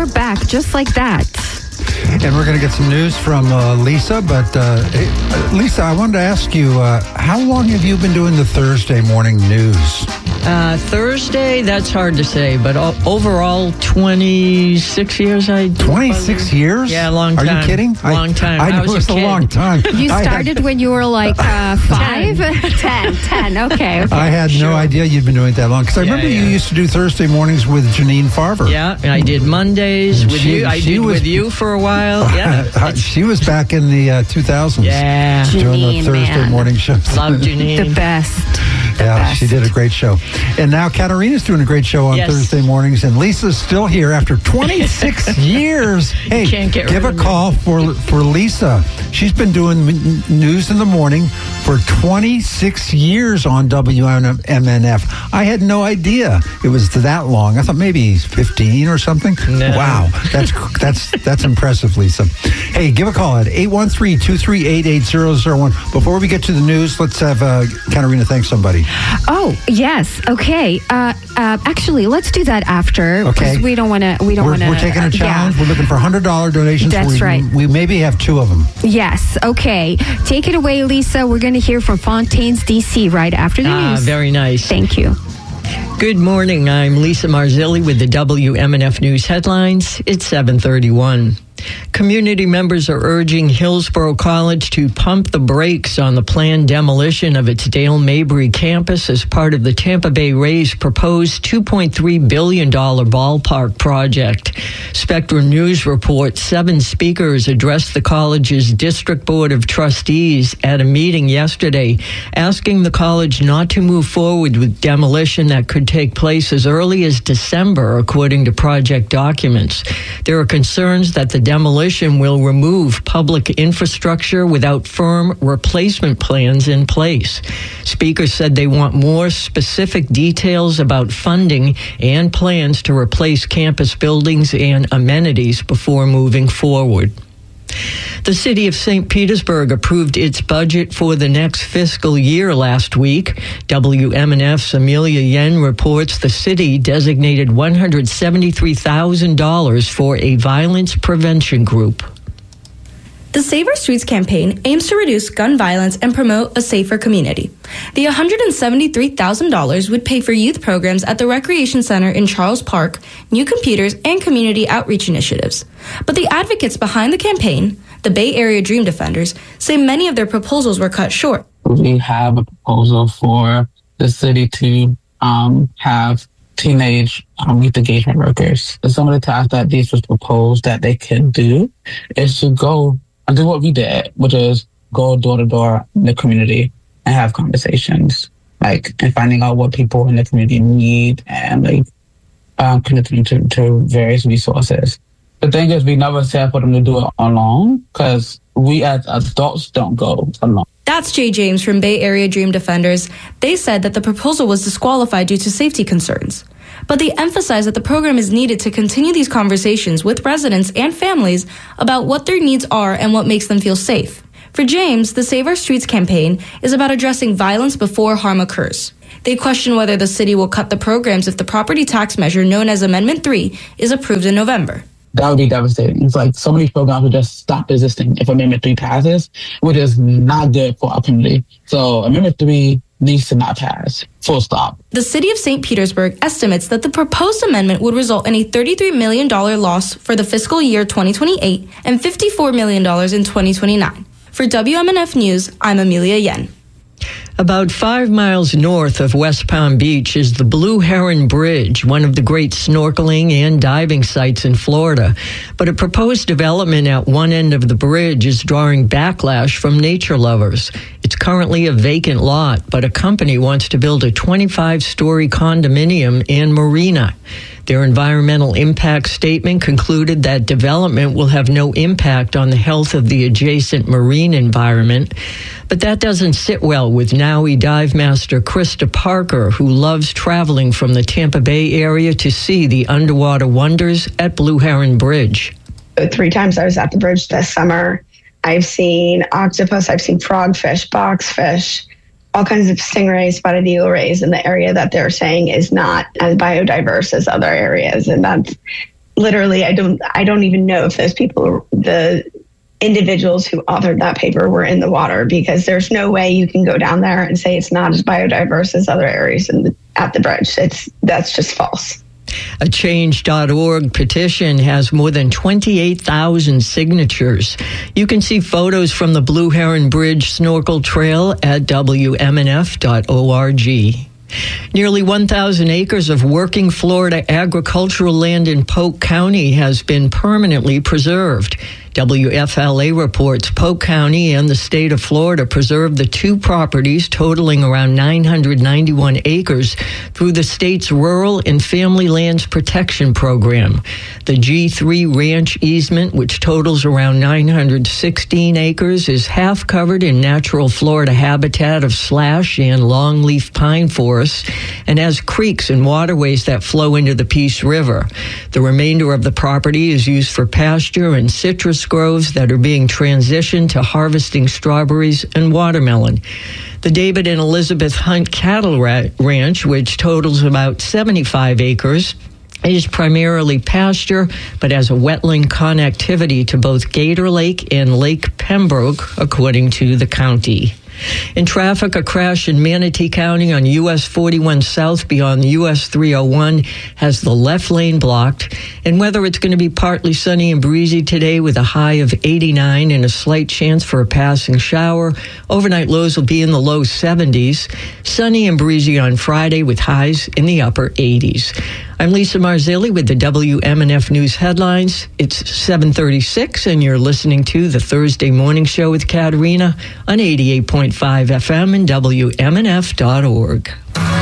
we're back just like that. And we're going to get some news from Lisa. But Lisa, I wanted to ask you, how long have you been doing the Thursday morning news? Thursday, that's hard to say, but overall, 26 years. 26 years? Yeah, a long time. Are you kidding? Long time. I know it's a long time. You started when you were like 5? 10. Okay. I had no idea you'd been doing it that long. Because I remember you used to do Thursday mornings with Janine Farver. Yeah, and I did Mondays with you. I did with you for a while. Yeah, she was back in the 2000s. Yeah. Doing the Thursday morning shows. Love Janine. The best. She did a great show. And now Katarina's doing a great show on Thursday mornings, and Lisa's still here after 26 years. Hey, give a call for Lisa. She's been doing news in the morning for 26 years on WMNF. I had no idea it was that long. I thought maybe 15 or something. No. Wow, that's impressive, Lisa. Hey, give a call at 813-238-8001. Before we get to the news, let's have Katarina thank somebody. Oh, yes. Okay. Actually, let's do that after. Okay. Because we don't want to. We're taking a challenge. We're looking for $100 donations. That's right. We maybe have 2 of them. Yes. Okay. Take it away, Lisa. We're going to hear from Fontaine's DC right after the news. Very nice. Thank you. Good morning. I'm Lisa Marzilli with the WMNF News headlines. It's 7:31. Community members are urging Hillsborough College to pump the brakes on the planned demolition of its Dale Mabry campus as part of the Tampa Bay Rays proposed $2.3 billion ballpark project. Spectrum News reports 7 speakers addressed the college's District Board of Trustees at a meeting yesterday, asking the college not to move forward with demolition that could take place as early as December, according to project documents. There are concerns that the demolition will remove public infrastructure without firm replacement plans in place. Speakers said they want more specific details about funding and plans to replace campus buildings and amenities before moving forward. The city of St. Petersburg approved its budget for the next fiscal year last week. WMNF's Amelia Yen reports the city designated $173,000 for a violence prevention group. The Save Our Streets campaign aims to reduce gun violence and promote a safer community. The $173,000 would pay for youth programs at the Recreation Center in Charles Park, new computers, and community outreach initiatives. But the advocates behind the campaign, the Bay Area Dream Defenders, say many of their proposals were cut short. We have a proposal for the city to have teenage youth engagement workers. Some of the tasks that these was proposed that they can do is to go and do what we did, which is go door to door in the community and have conversations, and finding out what people in the community need and connecting to various resources. The thing is, we never said for them to do it alone because we as adults don't go alone. That's Jay James from Bay Area Dream Defenders. They said that the proposal was disqualified due to safety concerns. But they emphasize that the program is needed to continue these conversations with residents and families about what their needs are and what makes them feel safe. For James, the Save Our Streets campaign is about addressing violence before harm occurs. They question whether the city will cut the programs if the property tax measure known as Amendment 3 is approved in November. That would be devastating. It's like so many programs would just stop existing if Amendment 3 passes, which is not good for our community. So Amendment 3 needs to not pass. Full stop. The city of St. Petersburg estimates that the proposed amendment would result in a $33 million loss for the fiscal year 2028 and $54 million in 2029. For WMNF News, I'm Amelia Yen. About 5 miles north of West Palm Beach is the Blue Heron Bridge, one of the great snorkeling and diving sites in Florida. But a proposed development at one end of the bridge is drawing backlash from nature lovers. It's currently a vacant lot, but a company wants to build a 25-story condominium and marina. Their environmental impact statement concluded that development will have no impact on the health of the adjacent marine environment. But that doesn't sit well with NAUI dive master Krista Parker, who loves traveling from the Tampa Bay area to see the underwater wonders at Blue Heron Bridge. 3 times I was at the bridge this summer. I've seen octopus, I've seen frogfish, boxfish, all kinds of stingrays, spotted eagle rays in the area that they're saying is not as biodiverse as other areas. And that's literally, I don't even know if those people, the individuals who authored that paper, were in the water, because there's no way you can go down there and say it's not as biodiverse as other areas at the bridge. That's just false. A Change.org petition has more than 28,000 signatures. You can see photos from the Blue Heron Bridge Snorkel Trail at WMNF.org. Nearly 1,000 acres of working Florida agricultural land in Polk County has been permanently preserved. WFLA reports Polk County and the state of Florida preserved the two properties totaling around 991 acres through the state's Rural and Family Lands Protection Program. The G3 Ranch easement, which totals around 916 acres, is half covered in natural Florida habitat of slash and longleaf pine forests and has creeks and waterways that flow into the Peace River. The remainder of the property is used for pasture and citrus groves that are being transitioned to harvesting strawberries and watermelon. The David and Elizabeth Hunt Cattle Ranch, which totals about 75 acres, is primarily pasture, but has a wetland connectivity to both Gator Lake and Lake Pembroke, according to the county. In traffic, a crash in Manatee County on US 41 South beyond US 301 has the left lane blocked. And weather, it's going to be partly sunny and breezy today with a high of 89 and a slight chance for a passing shower. Overnight lows will be in the low 70s. Sunny and breezy on Friday with highs in the upper 80s. I'm Lisa Marzilli with the WMNF News headlines. It's 7:36, and you're listening to the Thursday Morning Show with Katerina on 88.5 FM and WMNF.org.